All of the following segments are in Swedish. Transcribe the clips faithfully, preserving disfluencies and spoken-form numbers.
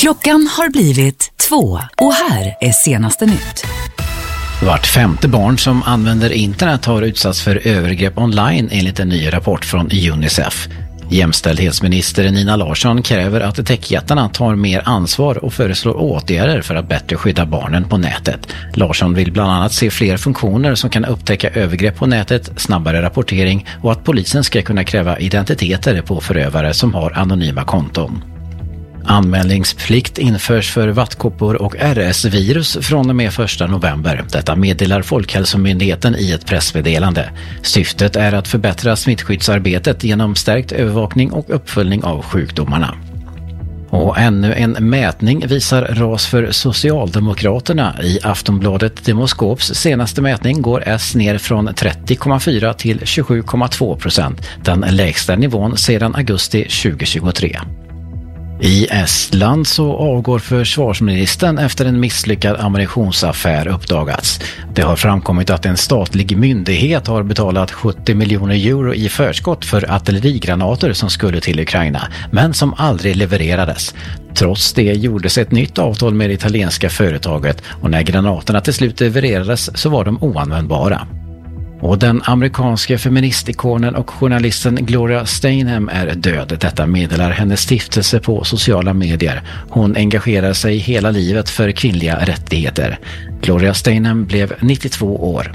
Klockan har blivit två och här är senaste nytt. Vart femte barn som använder internet har utsatts för övergrepp online enligt en ny rapport från Unicef. Jämställdhetsminister Nina Larsson kräver att techjättarna tar mer ansvar och föreslår åtgärder för att bättre skydda barnen på nätet. Larsson vill bland annat se fler funktioner som kan upptäcka övergrepp på nätet, snabbare rapportering och att polisen ska kunna kräva identiteter på förövare som har anonyma konton. Anmälningsplikt införs för vattkoppor och R S-virus från och med första november. Detta meddelar Folkhälsomyndigheten i ett pressmeddelande. Syftet är att förbättra smittskyddsarbetet genom stärkt övervakning och uppföljning av sjukdomarna. Och ännu en mätning visar ras för Socialdemokraterna. I Aftonbladet Demoskops senaste mätning går S ner från trettio komma fyra till tjugosju komma två procent, den lägsta nivån sedan augusti tjugohundratjugotre. I Estland så avgår försvarsministern efter en misslyckad ammunitionsaffär uppdagats. Det har framkommit att en statlig myndighet har betalat sjuttio miljoner euro i förskott för artillerigranater som skulle till Ukraina, men som aldrig levererades. Trots det gjordes ett nytt avtal med det italienska företaget och när granaterna till slut levererades så var de oanvändbara. Och den amerikanska feministikonen och journalisten Gloria Steinem är död. Detta meddelar hennes stiftelse på sociala medier. Hon engagerar sig hela livet för kvinnliga rättigheter. Gloria Steinem blev nittiotvå år.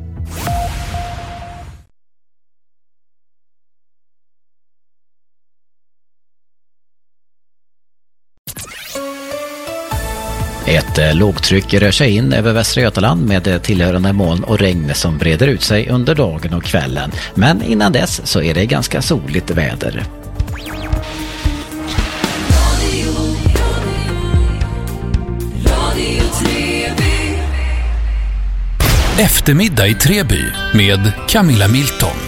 Ett lågtryck rör sig in över Västra Götaland med tillhörande moln och regn som breder ut sig under dagen och kvällen. Men innan dess så är det ganska soligt väder. Eftermiddag i Treby med Camilla Milton.